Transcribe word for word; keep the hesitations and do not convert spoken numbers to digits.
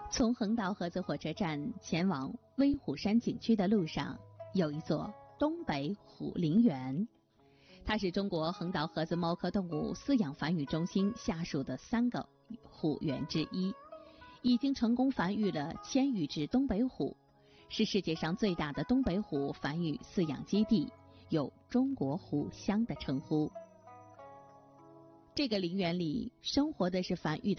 从横道河子火车站前往威虎山景区的路上，有一座东北虎陵园，它是中国横道河子猫科动物饲养繁育中心下属的三个虎园之一，已经成功繁育了千余只东北虎，是世界上最大的东北虎繁育饲养基地，有中国虎乡的称呼。这个陵园里生活的是繁育的